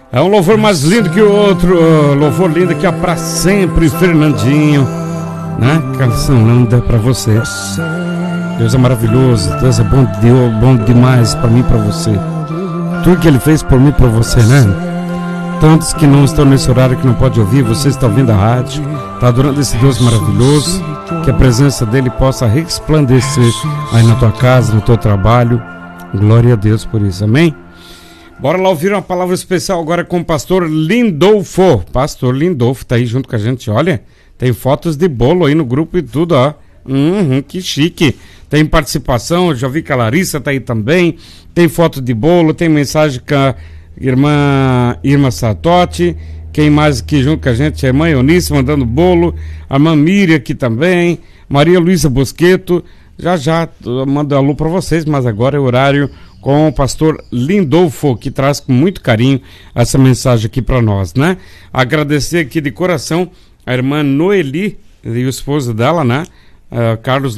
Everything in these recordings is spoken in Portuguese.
É um louvor mais lindo que o outro, louvor lindo que é pra sempre, Fernandinho, né? Canção linda pra você. Deus é maravilhoso, Deus é bom demais pra mim e pra você. Tudo que Ele fez por mim e pra você, né? Tantos que não estão nesse horário que não pode ouvir, você está ouvindo a rádio, está adorando esse Deus maravilhoso, que a presença dEle possa resplandecer aí na tua casa, no teu trabalho. Glória a Deus por isso, amém? Bora lá ouvir uma palavra especial agora com o pastor Lindolfo. Pastor Lindolfo tá aí junto com a gente, olha, tem fotos de bolo aí no grupo e tudo, ó. Que chique. Tem participação, já vi que a Larissa tá aí também, tem foto de bolo, tem mensagem com a Irmã Satotti. Quem mais aqui junto com a gente? A irmã Eunice mandando bolo, a irmã Miriam aqui também, Maria Luísa Bosqueto. Já mando alô para vocês, mas agora é o horário com o pastor Lindolfo, que traz com muito carinho essa mensagem aqui para nós, né? Agradecer aqui de coração a irmã Noeli e o esposo dela, né? Carlos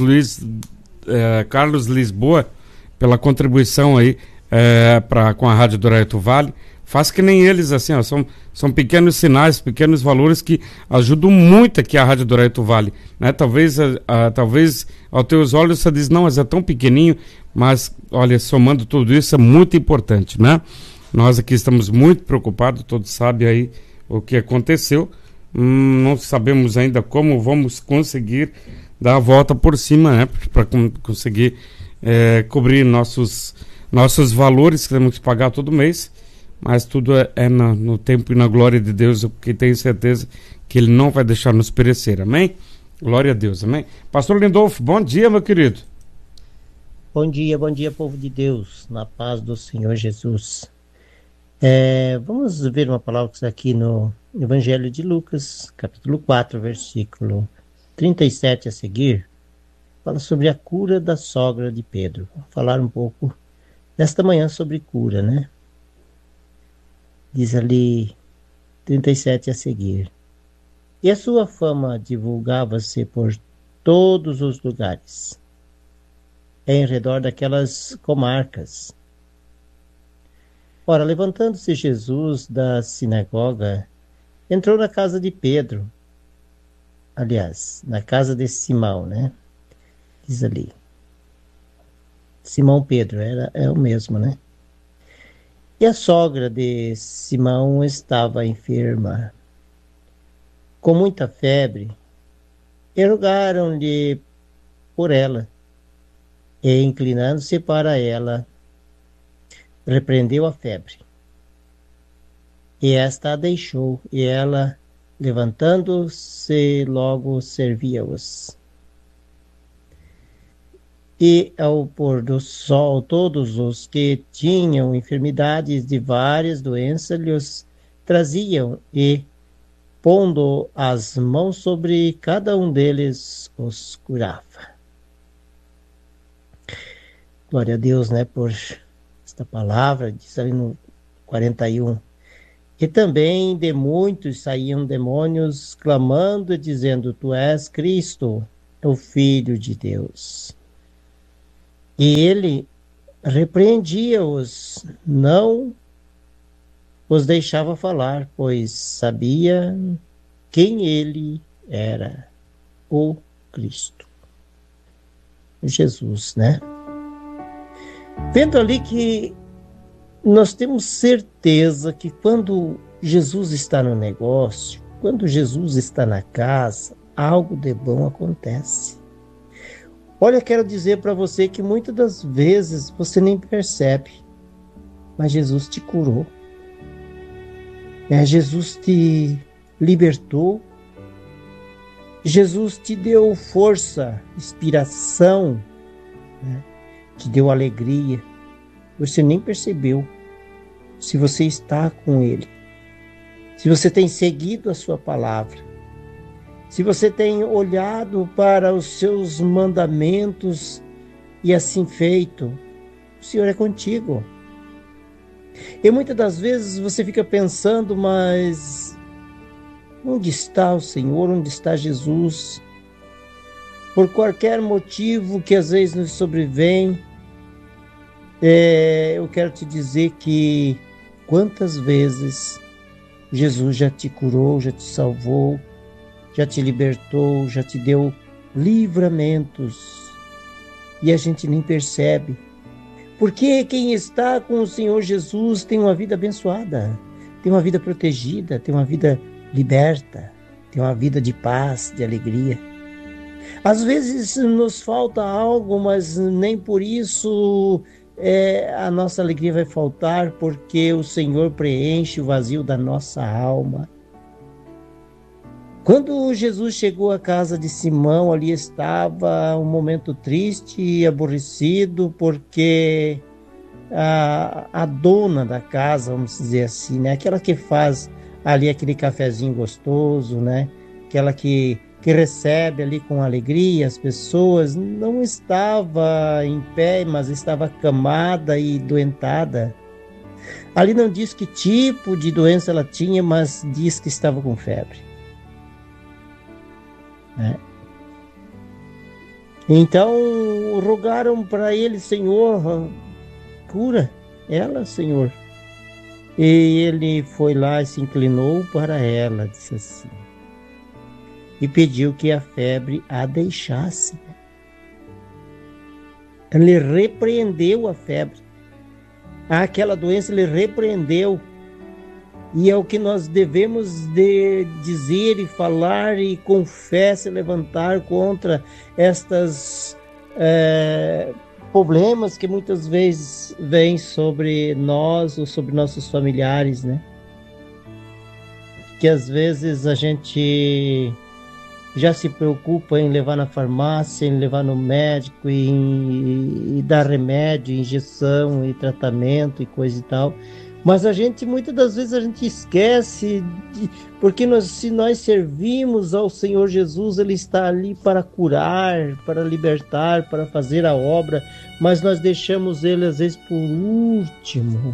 Lisboa, pela contribuição aí com a Rádio Douraito Vale. Faz que nem eles, assim, ó, são pequenos sinais, pequenos valores que ajudam muito aqui a Rádio Douraito Vale, né? Talvez aos teus olhos você diz, não, mas é tão pequenininho, mas, olha, somando tudo isso é muito importante, né? Nós aqui estamos muito preocupados, todos sabem aí o que aconteceu, não sabemos ainda como vamos conseguir dar a volta por cima, né? Para conseguir cobrir nossos valores que temos que pagar todo mês. Mas tudo é no tempo e na glória de Deus, porque tenho certeza que Ele não vai deixar nos perecer, amém? Glória a Deus, amém? Pastor Lindolfo, bom dia, meu querido. Bom dia, povo de Deus, na paz do Senhor Jesus. Vamos ver uma palavra que está aqui no Evangelho de Lucas, capítulo 4, versículo 37 a seguir. Fala sobre a cura da sogra de Pedro. Vou falar um pouco nesta manhã sobre cura, né? Diz ali 37 a seguir. E a sua fama divulgava-se por todos os lugares, em redor daquelas comarcas. Ora, levantando-se Jesus da sinagoga, entrou na casa de Pedro. Aliás, na casa de Simão, né? Diz ali. Simão Pedro, é o mesmo, né? E a sogra de Simão estava enferma, com muita febre, e rogaram-lhe por ela. E, inclinando-se para ela, repreendeu a febre. E esta a deixou, e ela, levantando-se, logo servia-os. E ao pôr do sol, todos os que tinham enfermidades de várias doenças lhes traziam e, pondo as mãos sobre cada um deles, os curava. Glória a Deus, né, por esta palavra, diz ali no 41. E também de muitos saíam demônios, clamando e dizendo, Tu és Cristo, o Filho de Deus. E ele repreendia-os, não os deixava falar, pois sabia quem ele era, o Cristo. Jesus, né? Vendo ali que nós temos certeza que quando Jesus está no negócio, quando Jesus está na casa, algo de bom acontece. Olha, quero dizer para você que muitas das vezes você nem percebe, mas Jesus te curou. Jesus te libertou. Jesus te deu força, inspiração, né? Te deu alegria. Você nem percebeu. Se você está com Ele, se você tem seguido a sua palavra, se você tem olhado para os seus mandamentos e assim feito, o Senhor é contigo. E muitas das vezes você fica pensando, mas onde está o Senhor? Onde está Jesus? Por qualquer motivo que às vezes nos sobrevém, eu quero te dizer que quantas vezes Jesus já te curou, já te salvou, já te libertou, já te deu livramentos e a gente nem percebe. Porque quem está com o Senhor Jesus tem uma vida abençoada, tem uma vida protegida, tem uma vida liberta, tem uma vida de paz, de alegria. Às vezes nos falta algo, mas nem por isso a nossa alegria vai faltar, porque o Senhor preenche o vazio da nossa alma. Quando Jesus chegou à casa de Simão, ali estava um momento triste e aborrecido, porque a dona da casa, vamos dizer assim, né? Aquela que faz ali aquele cafezinho gostoso, né? Aquela que recebe ali com alegria as pessoas, não estava em pé, mas estava acamada e doentada. Ali não diz que tipo de doença ela tinha, mas diz que estava com febre. Então rogaram para ele: Senhor, cura ela, Senhor. E ele foi lá e se inclinou para ela, disse assim, e pediu que a febre a deixasse. Ele repreendeu a febre. Aquela doença ele repreendeu. E é o que nós devemos de dizer e falar e com fé se levantar contra estes problemas que muitas vezes vêm sobre nós ou sobre nossos familiares, né? Que às vezes a gente já se preocupa em levar na farmácia, em levar no médico, e dar remédio, injeção e tratamento e coisa e tal. Mas a gente, muitas das vezes, a gente esquece, porque se nós servimos ao Senhor Jesus, Ele está ali para curar, para libertar, para fazer a obra, mas nós deixamos Ele, às vezes, por último.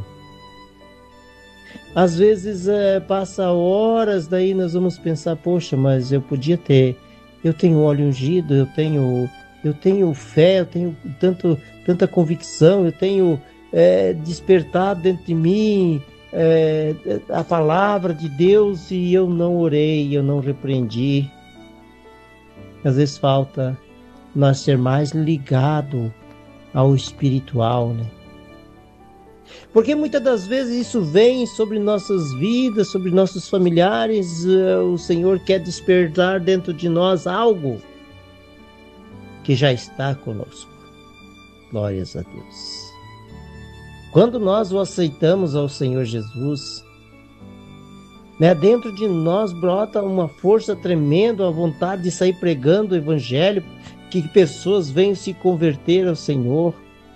Às vezes, passa horas, daí nós vamos pensar, poxa, mas eu tenho óleo ungido, eu tenho fé, eu tenho tanta convicção, eu tenho despertado dentro de mim a palavra de Deus, e eu não orei, eu não repreendi. Às vezes falta nós ser mais ligado ao espiritual, né? Porque muitas das vezes isso vem sobre nossas vidas, sobre nossos familiares. O Senhor quer despertar dentro de nós algo que já está conosco. Glórias a Deus. Quando nós o aceitamos ao Senhor Jesus, né, dentro de nós brota uma força tremenda, a vontade de sair pregando o Evangelho, que pessoas venham se converter ao Senhor,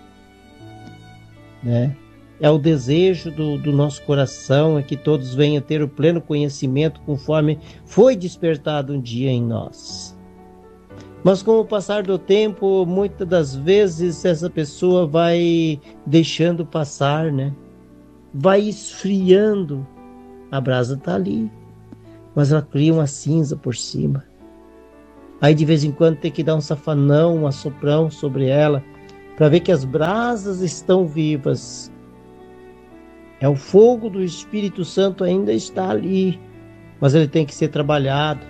né? É o desejo do nosso coração, é que todos venham ter o pleno conhecimento conforme foi despertado um dia em nós. Mas com o passar do tempo, muitas das vezes essa pessoa vai deixando passar, né? Vai esfriando. A brasa está ali, mas ela cria uma cinza por cima. Aí de vez em quando tem que dar um safanão, um assoprão sobre ela, para ver que as brasas estão vivas. É o fogo do Espírito Santo ainda está ali, mas ele tem que ser trabalhado.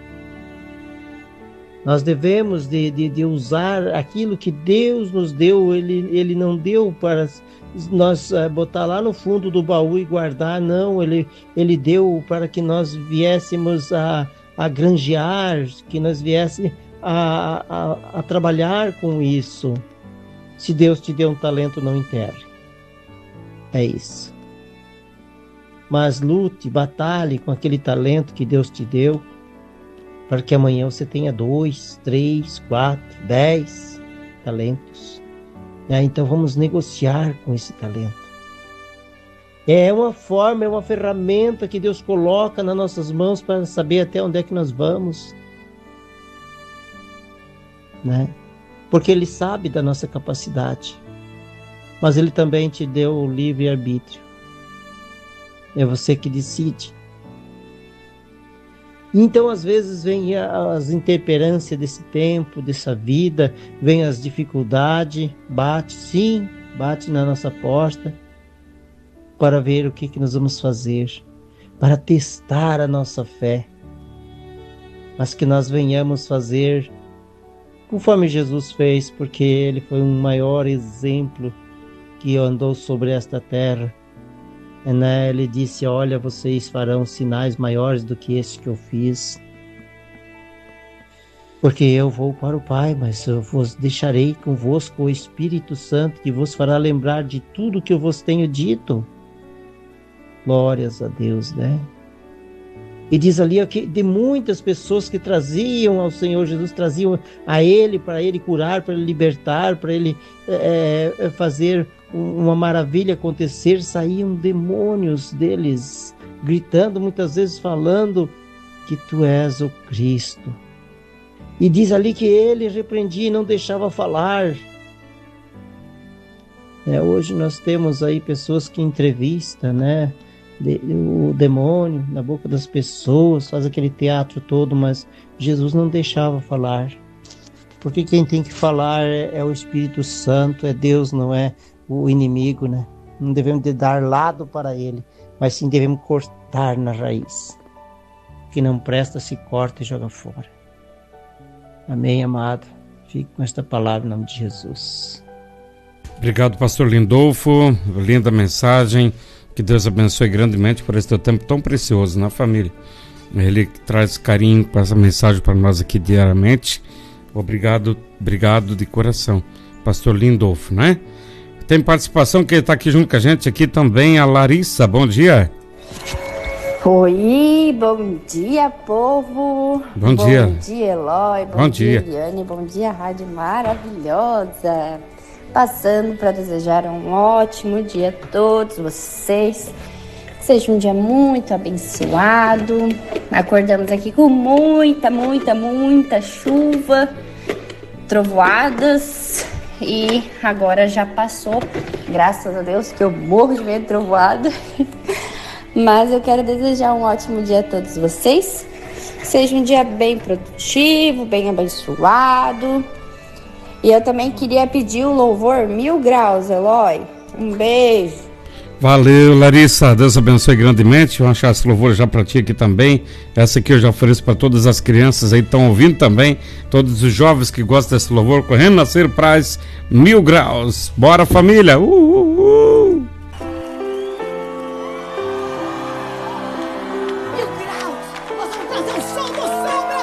Nós devemos de usar aquilo que Deus nos deu. Ele não deu para nós botar lá no fundo do baú e guardar, não. Ele deu para que nós viéssemos a granjear, que nós viéssemos a trabalhar com isso. Se Deus te deu um talento, não enterre. É isso. Mas lute, batalhe com aquele talento que Deus te deu, para que amanhã você tenha 2, 3, 4, 10 talentos. Então vamos negociar com esse talento. É uma forma, é uma ferramenta que Deus coloca nas nossas mãos para saber até onde é que nós vamos, né? Porque Ele sabe da nossa capacidade, mas Ele também te deu o livre-arbítrio. É você que decide. Então, às vezes, vem as intemperâncias desse tempo, dessa vida, vem as dificuldades, bate na nossa porta. para ver o que nós vamos fazer, para testar a nossa fé, mas que nós venhamos fazer conforme Jesus fez, porque ele foi um maior exemplo que andou sobre esta terra. Ele disse: olha, vocês farão sinais maiores do que este que eu fiz, porque eu vou para o Pai, mas eu vos deixarei convosco o Espírito Santo, que vos fará lembrar de tudo que eu vos tenho dito. Glórias a Deus, né? E diz ali que de muitas pessoas que traziam ao Senhor Jesus, traziam a Ele, para Ele curar, para Ele libertar, para Ele fazer uma maravilha acontecer, saíam demônios deles, gritando, muitas vezes falando que Tu és o Cristo. E diz ali que Ele repreendia e não deixava falar. Hoje nós temos aí pessoas que entrevistam, né? O demônio na boca das pessoas, faz aquele teatro todo, mas Jesus não deixava falar, porque quem tem que falar é o Espírito Santo, é Deus, não é o inimigo, né? Não devemos de dar lado para ele, mas sim devemos cortar na raiz. O que não presta se corta e joga fora. Amém, amado? Fique com esta palavra em nome de Jesus. Obrigado, pastor Lindolfo, linda mensagem. Que Deus abençoe grandemente por esse teu tempo tão precioso na família. Ele traz carinho com essa mensagem para nós aqui diariamente. Obrigado de coração. Pastor Lindolfo, né? Tem participação que está aqui junto com a gente aqui também, a Larissa. Bom dia. Oi, bom dia, povo. Bom dia. Bom dia, Eloy. Bom dia, Eliane. Bom dia, rádio maravilhosa. Passando para desejar um ótimo dia a todos vocês. Que seja um dia muito abençoado. Acordamos aqui com muita chuva, trovoadas. E agora já passou, graças a Deus, que eu morro de medo de trovoada. Mas eu quero desejar um ótimo dia a todos vocês. Que seja um dia bem produtivo, bem abençoado. E eu também queria pedir o louvor 1000 graus, Eloy. Um beijo. Valeu, Larissa. Deus abençoe grandemente. Vou achar esse louvor já para ti aqui também. Essa aqui eu já ofereço para todas as crianças aí que estão ouvindo também. Todos os jovens que gostam desse louvor. Correndo Nascer Praz, 1000 graus. Bora, família. Uhul.